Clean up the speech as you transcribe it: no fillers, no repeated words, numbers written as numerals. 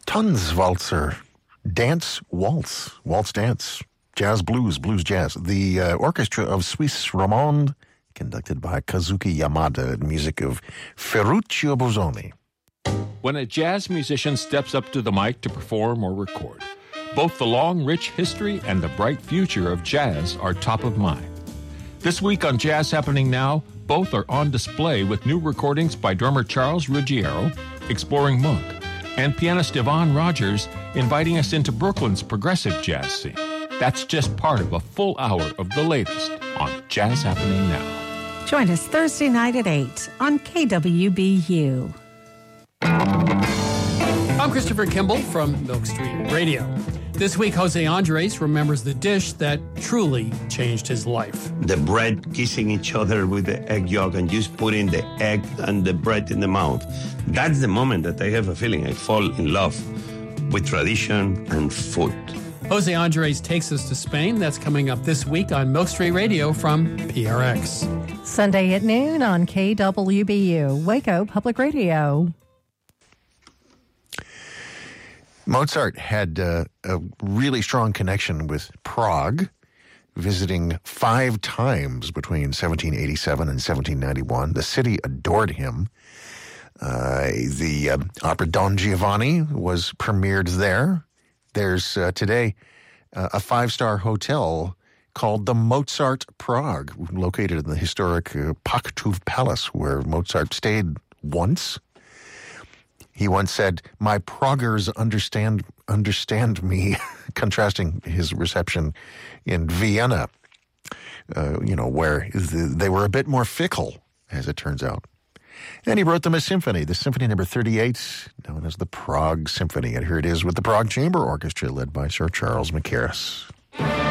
Tanzwalzer, dance, waltz, waltz dance, jazz blues, blues jazz. The orchestra of Suisse Romande, conducted by Kazuki Yamada, and music of Ferruccio Busoni. When a jazz musician steps up to the mic to perform or record, both the long, rich history and the bright future of jazz are top of mind. This week on Jazz Happening Now, both are on display with new recordings by drummer Charles Ruggiero, exploring Monk, and pianist Yvonne Rogers, inviting us into Brooklyn's progressive jazz scene. That's just part of a full hour of the latest on Jazz Happening Now. Join us Thursday night at 8 on KWBU. I'm Christopher Kimball from Milk Street Radio. This week, Jose Andres remembers the dish that truly changed his life. The bread kissing each other with the egg yolk and just putting the egg and the bread in the mouth. That's the moment that I have a feeling I fall in love with tradition and food. Jose Andres takes us to Spain. That's coming up this week on Milk Street Radio from PRX. Sunday at noon on KWBU, Waco Public Radio. Mozart had a really strong connection with Prague, visiting 5 times between 1787 and 1791. The city adored him. The opera Don Giovanni was premiered there. There's today a 5-star hotel called the Mozart Prague, located in the historic Paktuv Palace, where Mozart stayed once. He once said, "My Praguers understand me," contrasting his reception in Vienna, where they were a bit more fickle, as it turns out. And he wrote them a symphony, the Symphony No. 38, known as the Prague Symphony. And here it is with the Prague Chamber Orchestra, led by Sir Charles Mackerras.